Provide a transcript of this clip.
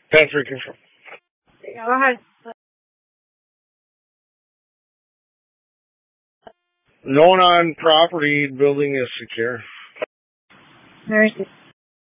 Transfer control. Go ahead. No one on property. Building is secure. Very good.